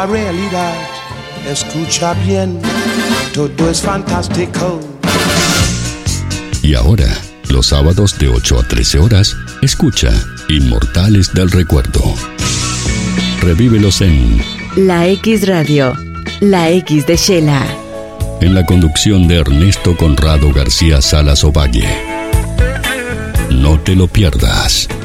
La realidad, escucha bien, todo es fantástico. Y ahora, los sábados de 8 a 13 horas, escucha Inmortales del Recuerdo. Revívelos en La X Radio, La X de Shela. En la conducción de Ernesto Conrado García Salas Ovalle. No te lo pierdas.